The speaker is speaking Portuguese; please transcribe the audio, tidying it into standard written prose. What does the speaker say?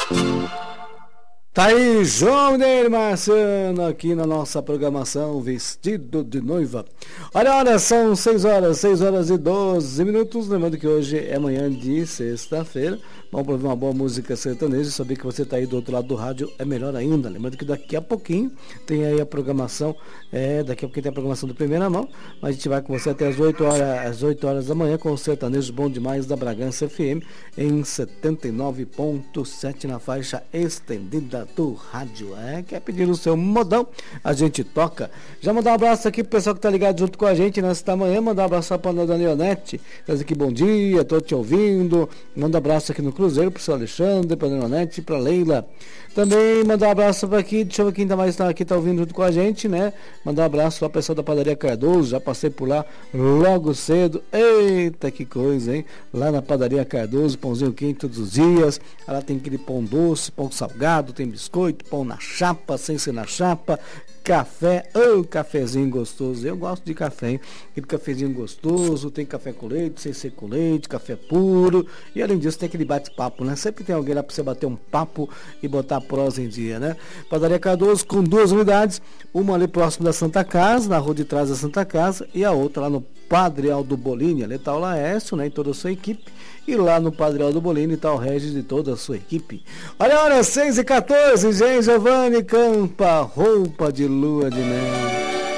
Tá aí, João Nery Marciano, aqui na nossa programação Vestido de Noiva. Olha, são 6 horas e 12 minutos. Lembrando que hoje é manhã de sexta-feira. Vamos ouvir uma boa música sertaneja. Saber que você tá aí do outro lado do rádio é melhor ainda. Lembrando que daqui a pouquinho tem aí a programação, daqui a pouquinho tem a programação do Primeira Mão. Mas a gente vai com você até às 8 horas da manhã com o sertanejo bom demais da Bragança FM em 79.7 na faixa estendida do rádio. Quer pedir o seu modão? A gente toca. Já mandar um abraço aqui pro pessoal que tá ligado junto com a gente nesta manhã. Mandar um abraço pra Dona Leonete. Diz aqui, bom dia, tô te ouvindo. Manda um abraço aqui no Cruzeiro pro seu Alexandre, pra Leonete, pra Leila. Também mandar um abraço para aqui, deixa eu ver quem ainda mais está aqui, tá ouvindo junto com a gente, né? Mandar um abraço lá pro pessoal da Padaria Cardoso, já passei por lá logo cedo. Eita, que coisa, hein? Lá na Padaria Cardoso, pãozinho quente todos os dias. Ela tem aquele pão doce, pão salgado, tem biscoito, pão na chapa, sem ser na chapa. Café, cafezinho gostoso. Eu gosto de café, hein? Aquele cafezinho gostoso, tem café com leite, sem ser com leite, café puro. E além disso tem aquele bate-papo, né? Sempre tem alguém lá para você bater um papo e botar a prosa em dia, né? Padaria Cardoso com 2 unidades, uma ali próximo da Santa Casa, na rua de trás da Santa Casa, e a outra lá no Padre Aldo Bolini, ali tá o Laércio, né? E toda a sua equipe. E lá no Padre Aldo Bolini está o Regis de toda a sua equipe. Olha, 6h14, gente, Giovanni Campa, roupa de lua de mel.